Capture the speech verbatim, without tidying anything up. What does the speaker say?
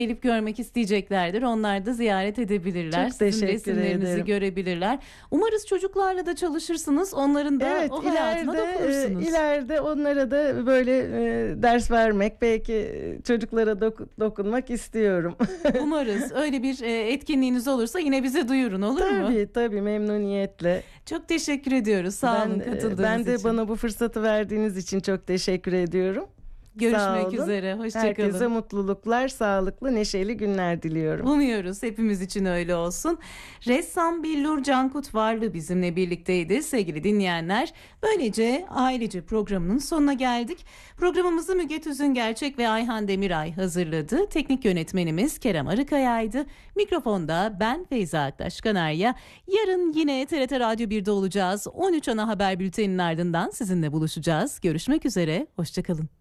gelip görmek isteyeceklerdir. Onlar da ziyaret edebilirler. Çok Sizin teşekkür resimlerinizi ederim. görebilirler. Umarız çocuklarla da çalışırsınız. Onların da Evet, o hayatına ileride, dokunursunuz. e, ileride onlara da böyle e, ders vermek, belki çocuklara doku- dokunmak istiyorum. Umarız öyle bir e, etkinliğiniz olursa yine bize duyurun, olur mu? Tabii tabii, memnuniyetle. Çok teşekkür ediyoruz. Sağ olun Ben, e, katıldığınız ben de için. bana bu fırsatı verdiğiniz için çok teşekkür ediyorum. Sağ Görüşmek olun. üzere. Hoşça Herkese kalın. mutluluklar, sağlıklı, neşeli günler diliyorum. Umuyoruz hepimiz için öyle olsun. Ressam Billur Cankut Varlı bizimle birlikteydi sevgili dinleyenler. Böylece ailece programının sonuna geldik. Programımızı Müge Tüzüngerçek ve Ayhan Demiray hazırladı. Teknik yönetmenimiz Kerem Arıkaya'ydı. Mikrofonda ben Feyza Aktaş Kanarya. Yarın yine T R T Radyo birde olacağız. on üç ana haber bülteninin ardından sizinle buluşacağız. Görüşmek üzere. Hoşça kalın.